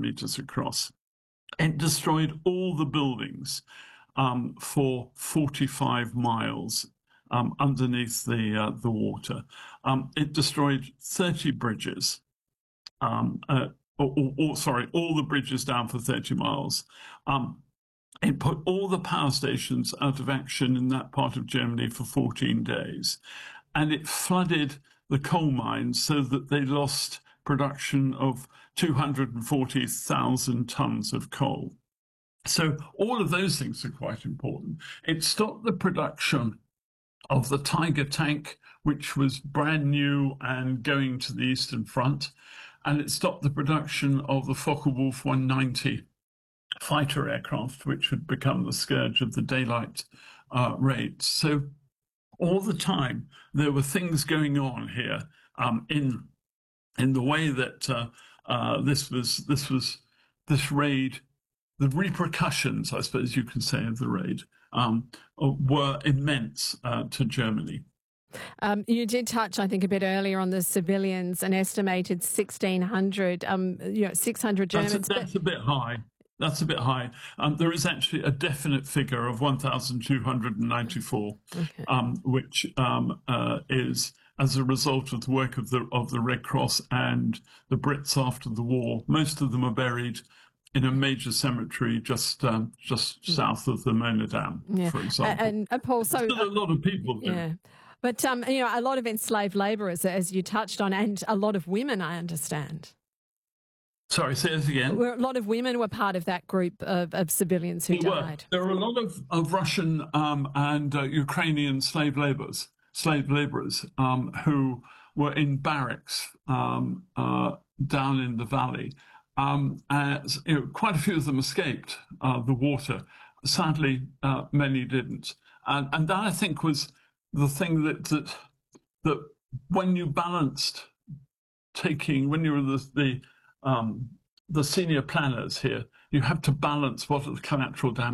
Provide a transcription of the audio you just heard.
meters across. It destroyed all the buildings for 45 miles underneath the water. It destroyed 30 bridges, sorry, all the bridges down for 30 miles. It put all the power stations out of action in that part of Germany for 14 days. And it flooded the coal mines so that they lost production of 240,000 tons of coal. So all of those things are quite important. It stopped the production of the Tiger tank, which was brand new and going to the Eastern Front, and it stopped the production of the Focke-Wulf 190 fighter aircraft, which had become the scourge of the daylight raids. So all the time there were things going on here in the way that this raid, the repercussions, I suppose you can say, of the raid were immense to Germany. You did touch, I think, a bit earlier on the civilians, an estimated 1,600, 600 Germans. That's a bit high. That's a bit high. There is actually a definite figure of 1,294, okay. Which is as a result of the work of the Red Cross and the Brits after the war. Most of them are buried in a major cemetery just south of the Mona Dam, for example. And Paul, so still a lot of people there. Yeah. But a lot of enslaved labourers, as you touched on, and a lot of women, I understand. Sorry, say this again. A lot of women were part of that group of civilians who died. There were a lot of Russian and Ukrainian slave labourers who were in barracks down in the valley. Quite a few of them escaped the water. Sadly, many didn't. And that, I think, was the thing that when you balanced when you were the senior planners here, you have to balance what are the collateral damages